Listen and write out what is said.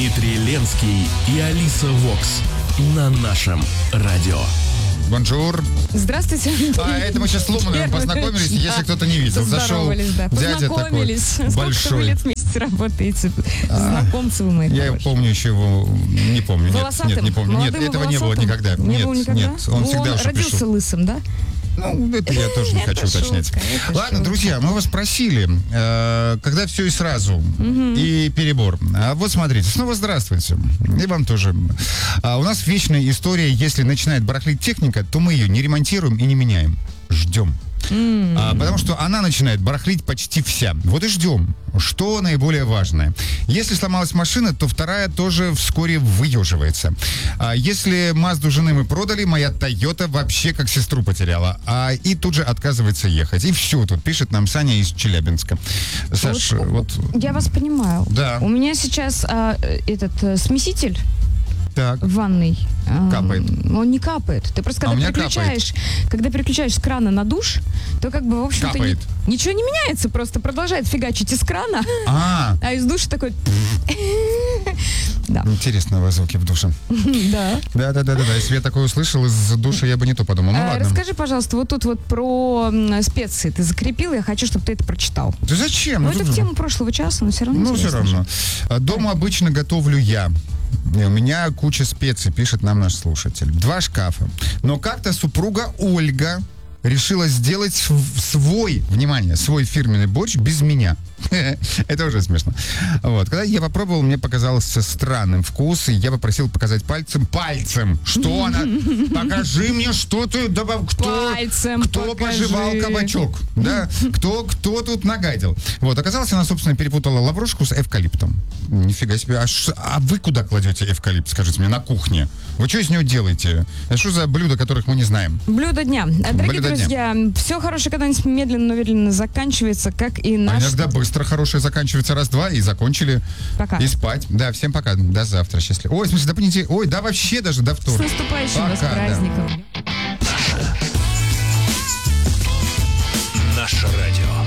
Дмитрий Ленский и Алиса Вокс на нашем радио. Бонжур. Здравствуйте. Это мы сейчас с Ломановым познакомились, если кто-то не видел. Зашел дядя такой большой. Сколько вы лет вместе работаете? Знакомцы вы мои. Я помню еще его, не помню. Волосатым? Не помню. Нет, этого не было никогда. Не было никогда? Нет, он всегда уже родился пришел. лысым, да? Ну, это я тоже не хочу уточнять. Ладно, друзья, мы вас просили, когда все и сразу, и перебор. Вот смотрите, снова здравствуйте. И вам тоже. У нас вечная история, если начинает барахлить техника, то мы ее не ремонтируем и не меняем. Ждем. Потому что она начинает барахлить почти вся. Вот и ждем, что наиболее важное. Если сломалась машина, то вторая тоже вскоре выеживается. Если Мазду жены мы продали, моя Тойота вообще как сестру потеряла. И тут же отказывается ехать. И все, тут пишет нам Саня из Челябинска. Саш, вот... Я вас понимаю. Да. У меня сейчас смеситель так. в ванной. Капает. Он не капает. Ты просто когда переключаешь с крана на душ, то как бы, в общем-то, ничего не меняется, просто продолжает фигачить из крана, а из душа такой... Да. Интересные у вас звуки в душе. Да. Да. Если я такое услышал из душа, я бы не то подумал. Ну ладно. Расскажи, пожалуйста, вот тут вот про специи ты закрепил, я хочу, чтобы ты это прочитал. Да зачем? Ну, это в тему прошлого часа, но все равно интересно. Ну, все равно. Дома обычно готовлю я. У меня куча специй, пишет нам наш слушатель. 2 шкафа. Но как-то супруга Ольга решила сделать свой фирменный борщ без меня. Это уже смешно. Вот. Когда я попробовал, мне показался странным вкус, и я попросил показать пальцем. Что она? Покажи мне, что ты добавил. Кто пожевал кабачок? Да? Кто тут нагадил? Вот. Оказалось, она, собственно, перепутала лаврушку с эвкалиптом. Нифига себе. А вы куда кладете эвкалипт, скажите мне, на кухне? Вы что из него делаете? Это что за блюда, которых мы не знаем? Блюдо дня. Дорогие друзья, все хорошее когда-нибудь медленно, но уверенно заканчивается, как и наш... иногда быстро хорошее заканчивается раз-два, и закончили. Пока. И спать. Да, всем пока. До завтра. Счастливо. Ой, в смысле, до понедельника. Ой, да вообще даже до вторника. С наступающим вас праздником. Наше радио.